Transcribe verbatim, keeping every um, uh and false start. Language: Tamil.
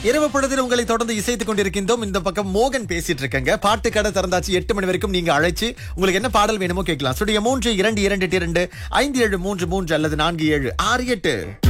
இரவு பொழுதில் உங்களை தொடர்ந்து இசைத்துக் கொண்டிருக்கின்றோம். இந்த பக்கம் மோகன் பேசிட்டு இருக்கங்க. பாட்டு கடை திறந்தாச்சு. எட்டு மணி வரைக்கும் நீங்க அழைச்சு உங்களுக்கு என்ன பாடல் வேணுமோ கேட்கலாம். சுடைய மூன்று இரண்டு இரண்டு இரண்டு ஐந்து ஏழு மூன்று மூன்று அல்லது நான்கு ஏழு ஆறு எட்டு.